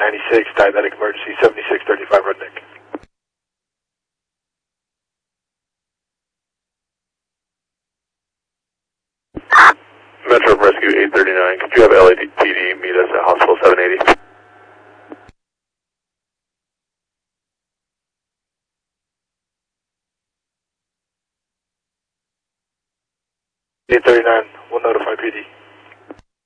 96, diabetic emergency 7635 Redneck. Metro Rescue 839, could you have LAPD meet us at Hospital 780? We'll notify PD.